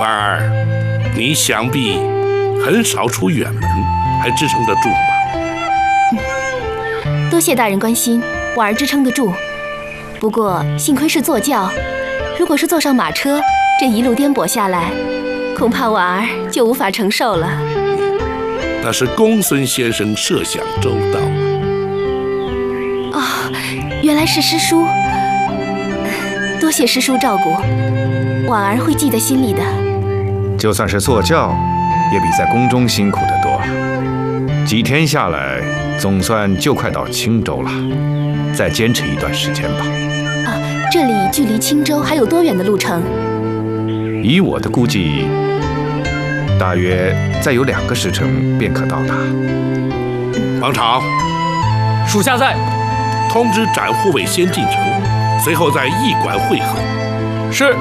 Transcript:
婉儿，你想必很少出远门，还支撑得住吗？ 多谢大人关心，婉儿支撑得住。不过幸亏是坐轿，如果是坐上马车，这一路颠簸下来，恐怕婉儿就无法承受了。 那是公孙先生设想周到。 哦，原来是师叔，多谢师叔照顾，婉儿会记在心里的。 就算是坐轿，也比在宫中辛苦得多。几天下来，总算就快到青州了，再坚持一段时间吧。 啊，这里距离青州还有多远的路程？ 以我的估计，大约再有2个时辰便可到达。 王朝， 属下在。 通知斩护卫先进城，随后在驿馆会合。 是。